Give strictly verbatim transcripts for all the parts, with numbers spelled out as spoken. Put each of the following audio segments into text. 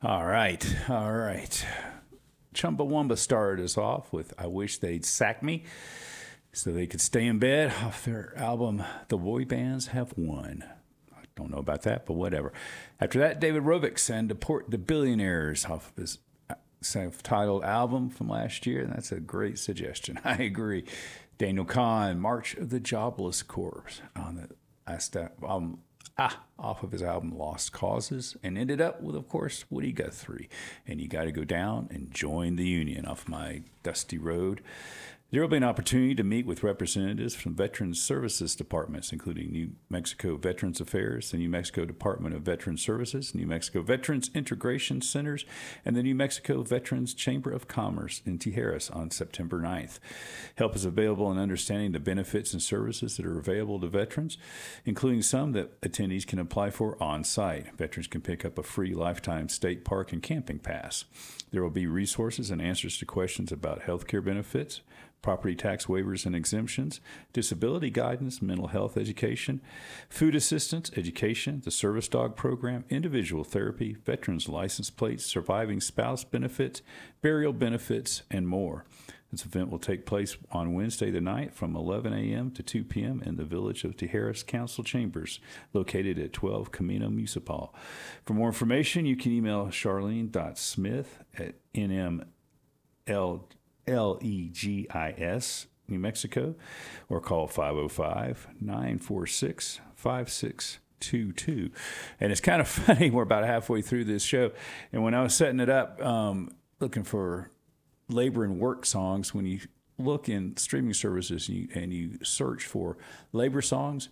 All right, all right. Chumbawamba started us off with I Wish They'd Sack Me so they could stay in bed off their album The Boy Bands Have Won. I don't know about that, but whatever. After that, David Rovics and Deport the Billionaires off of his self-titled album from last year. And that's a great suggestion. I agree. Daniel Kahn, March of the Jobless Corps on the um, ah, off of his album Lost Causes, and ended up with, of course, Woody Guthrie. And You Got to Go Down and Join the Union off My Dusty Road. There will be an opportunity to meet with representatives from Veterans Services departments, including New Mexico Veterans Affairs, the New Mexico Department of Veterans Services, New Mexico Veterans Integration Centers, and the New Mexico Veterans Chamber of Commerce in Tijeras on September ninth. Help is available in understanding the benefits and services that are available to veterans, including some that attendees can apply for on-site. Veterans can pick up a free lifetime state park and camping pass. There will be resources and answers to questions about health care benefits, property tax waivers and exemptions, disability guidance, mental health education, food assistance, education, the service dog program, individual therapy, veterans license plates, surviving spouse benefits, burial benefits, and more. This event will take place on Wednesday the ninth from eleven a.m. to two p.m. in the Village of Tijeras Council Chambers, located at twelve Camino Municipal. For more information, you can email charlene.smith at N M L L E G I S, New Mexico, or call five oh five, nine four six, five six two two. And it's kind of funny, we're about halfway through this show, and when I was setting it up, um, looking for labor and work songs, when you look in streaming services and you, and you search for labor songs,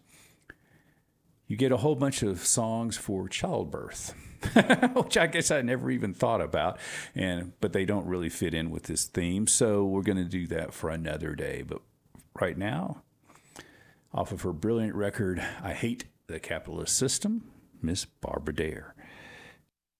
you get a whole bunch of songs for childbirth, which I guess I never even thought about, and but they don't really fit in with this theme, so we're going to do that for another day. But right now, off of her brilliant record, I Hate the Capitalist System, Miss Barbara Dare.